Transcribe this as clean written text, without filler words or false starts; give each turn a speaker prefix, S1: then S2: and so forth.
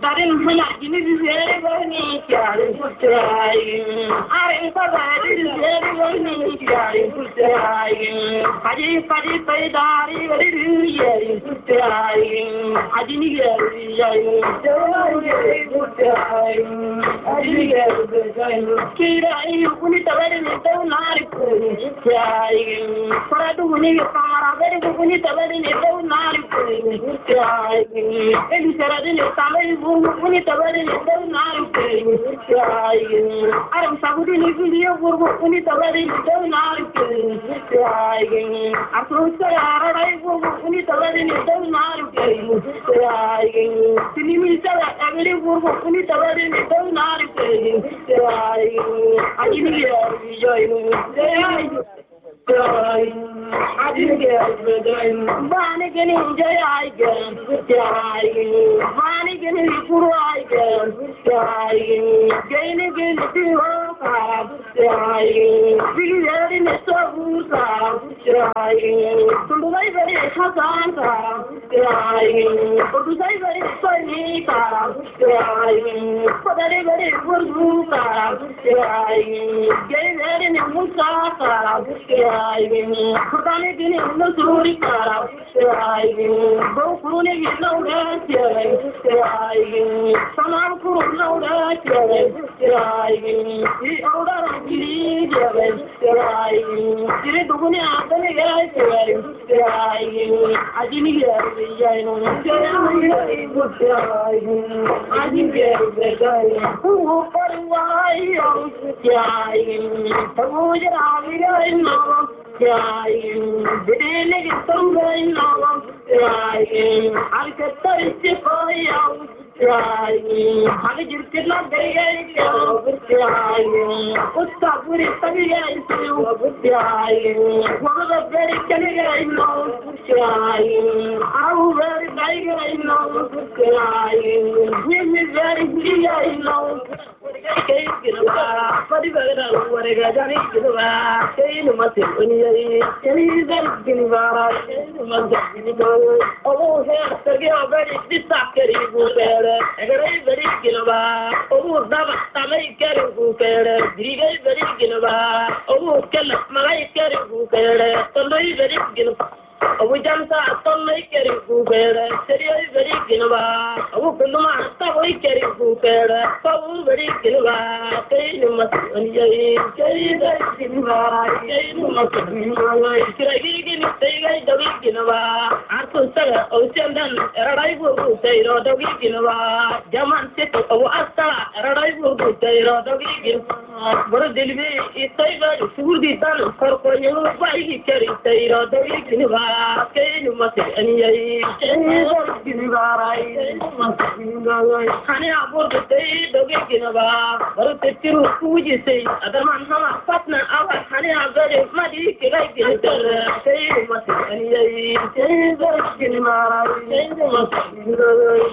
S1: darin hana gini zere gani kyare kutai are pagari zere gani kyare kutai haji padi paidari gari yeri kutai haji ni yeri yeri kutai haji ni yeri kira ayu kuni tabari ni taunari kutai paradu kuni kamara beri kuni tabari ni taunari kutai eli sarade ni tamai kuni tabari ni taunari kutai aram sabudi ni video kuni tabari ni taunari kutai asu sarai kuni tabari ni taunari kutai sinimi sara agri kuni tabari ni taunari kutai ajini yeri joinu Vani gani jai gan, vani gani puru ai gan, gani gani tiwa kara, bigari ne sabu kara, tundai bari hasan kara, tundai bari sani kara, padari bari burgu kara, gani ne musa kara. Kudane gini nusuri kara, bokune gini nauda kere, sanam kuru nauda kere, I audara giri kere, giri dugune adane kere, ajini kere, jaino kere, ajini kere, uhu parwai au kere, tamu jara mira ino. Bidene gitonga inawa alkatari sifoya hali jirkila gaya usta puri tabiya wala beri kaliya ino au beri daiga ino ni beri biya ino kay gilwa padi bagara warega jani gilwa kay no masin uniyai kay dar gilwa kay no masin gilwa obo he terge abari disakeri bukere egare bari gilwa obo daba tamai keri bukere digai bari gilwa obo kala magai keri bukere toloi bari gilwa Abu Jamsa Atomai Kerry Bukere, Seria very Ginova, Abu Kuluma, Tawai Kerry Bukere, Pabu very Ginova, Kainuma, Kay Ginova, Kainuma, Kiragin, Tay Ginova, Arthur Sala, Ocean, Eraibu, Tayro, Ginova, Jaman Set of Asta, Eraibu, Tayro, Ginova, but delivery is Tiger, Sudi Tan, Corporation, why he carries Tayro, Ginova. Kay must any Honey, about the day, the weekend about what the two who you say, other man, partner, our honey, are very muddy, like it. Kay must any